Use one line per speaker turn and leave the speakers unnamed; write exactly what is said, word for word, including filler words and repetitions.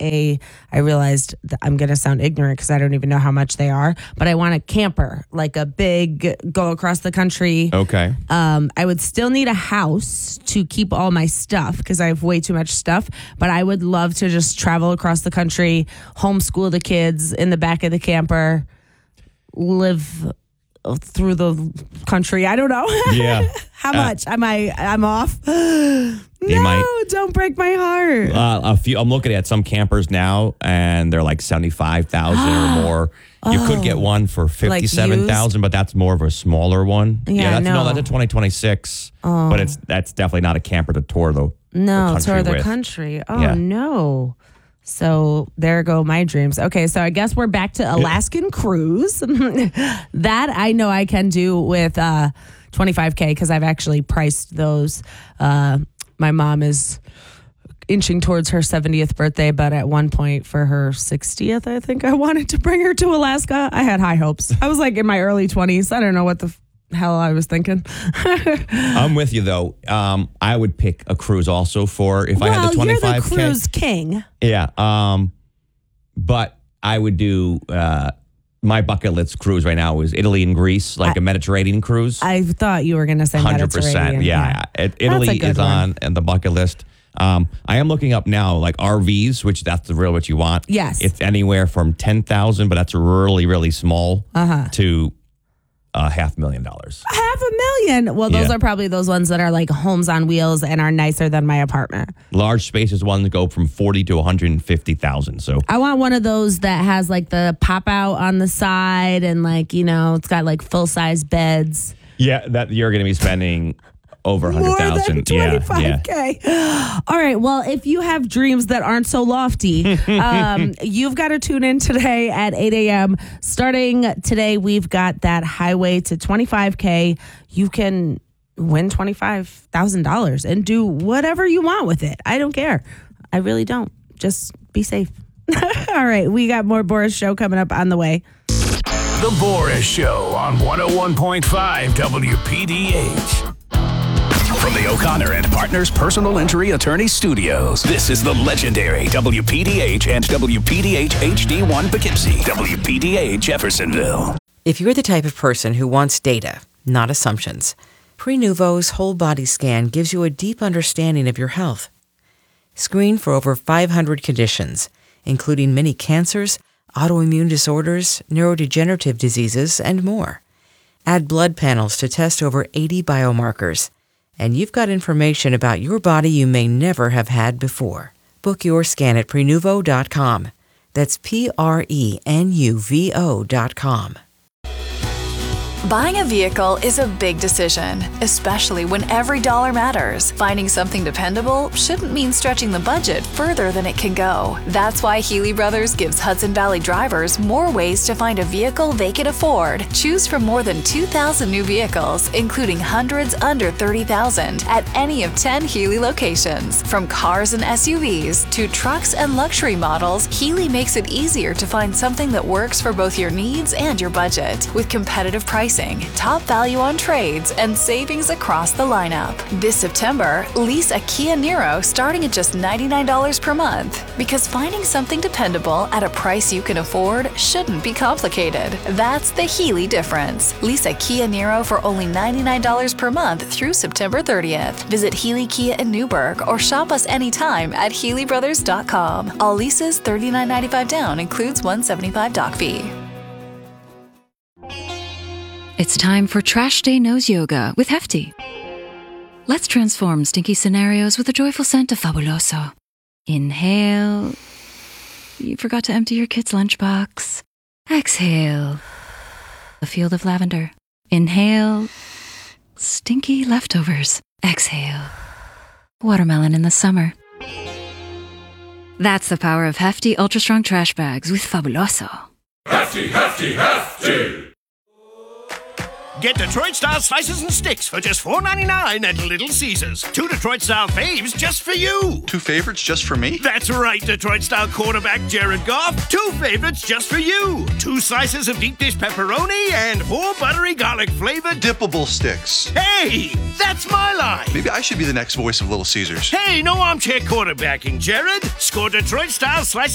a, I realized that I'm going to sound ignorant because I don't even know how much they are, but I want a camper, like a big go across the country.
Okay.
Um, I would still need a house to keep all my stuff because I have way too much stuff, but I would love to just travel across the country, homeschool the kids in the back of the camper, live through the country. I don't know.
Yeah.
How much? Uh, Am I, I'm off? No,
might,
don't break my heart.
Uh, a few. I'm looking at some campers now, and they're like seventy-five thousand or more. You
oh,
could get one for fifty-seven thousand,
like
but that's more of a smaller one.
Yeah,
yeah that's,
no.
no, that's a twenty twenty-six,
oh.
but it's that's definitely not a camper to tour the,
no,
the country
tour the
with.
country. Oh,
yeah.
no. So there go my dreams. Okay, so I guess we're back to Alaskan cruise. That I know I can do with uh, twenty-five K because I've actually priced those. Uh, my mom is inching towards her seventieth birthday, but at one point for her sixtieth, I think I wanted to bring her to Alaska. I had high hopes. I was like in my early twenties. I don't know what the hell I was thinking.
I'm with you though. Um, I would pick a cruise also for if
well,
I had the twenty-five K.
You're the cruise king.
Yeah. Um, but I would do uh, my bucket list cruise right now is Italy and Greece, like I, a Mediterranean cruise.
I thought you were going to say
one hundred percent.
Mediterranean.
Yeah. yeah. Italy is on and the bucket list. Um, I am looking up now, like R Vs, which that's the real what you want.
Yes.
It's anywhere from ten thousand, but that's really, really small,
uh-huh.
to a half million dollars.
Half a million. Well, those
yeah.
are probably those ones that are like homes on wheels and are nicer than my apartment.
Large spaces ones go from forty to one hundred fifty thousand. So
I want one of those that has like the pop out on the side and like, you know, it's got like full size beds.
Yeah, that you're going to be spending over one hundred thousand.
More than twenty-five K. Yeah, yeah. All right. Well, if you have dreams that aren't so lofty, um, you've got to tune in today at eight a.m. Starting today, we've got that highway to twenty-five K. You can win twenty-five thousand dollars and do whatever you want with it. I don't care. I really don't. Just be safe. All right. We got more Boris Show coming up on the way.
The Boris Show on one oh one point five W P D H. From the O'Connor and Partners Personal Injury Attorney Studios, this is the legendary W P D H and W P D H H D one Poughkeepsie, W P D H Jeffersonville.
If you're the type of person who wants data, not assumptions, Prenuvo's whole body scan gives you a deep understanding of your health. Screen for over five hundred conditions, including many cancers, autoimmune disorders, neurodegenerative diseases, and more. Add blood panels to test over eighty biomarkers. And you've got information about your body you may never have had before. Book your scan at Prenuvo dot com. That's P R E N U V O dot com.
Buying a vehicle is a big decision, especially when every dollar matters. Finding something dependable shouldn't mean stretching the budget further than it can go. That's why Healy Brothers gives Hudson Valley drivers more ways to find a vehicle they can afford. Choose from more than two thousand new vehicles, including hundreds under thirty thousand at any of ten Healy locations. From cars and S U Vs to trucks and luxury models, Healy makes it easier to find something that works for both your needs and your budget. With competitive pricing, top value on trades, and savings across the lineup. This September, lease a Kia Niro starting at just ninety-nine dollars per month. Because finding something dependable at a price you can afford shouldn't be complicated. That's the Healy difference. Lease a Kia Niro for only ninety-nine dollars per month through September thirtieth. Visit Healy Kia in Newburgh or shop us anytime at Healy Brothers dot com. All leases thirty-nine ninety-five down, includes one hundred seventy-five dollars doc fee.
It's time for Trash Day Nose Yoga with Hefty. Let's transform stinky scenarios with the joyful scent of Fabuloso. Inhale. You forgot to empty your kid's lunchbox. Exhale. A field of lavender. Inhale. Stinky leftovers. Exhale. Watermelon in the summer. That's the power of Hefty Ultra Strong Trash Bags with Fabuloso.
Hefty, Hefty, Hefty!
Get Detroit-style slices and sticks for just four ninety-nine at Little Caesars. Two Detroit-style faves just for you.
Two favorites just for me?
That's right, Detroit-style quarterback Jared Goff. Two favorites just for you. Two slices of deep dish pepperoni and four buttery garlic-flavored
dippable sticks.
Hey, that's my line.
Maybe I should be the next voice of Little Caesars.
Hey, no armchair quarterbacking, Jared. Score Detroit-style slices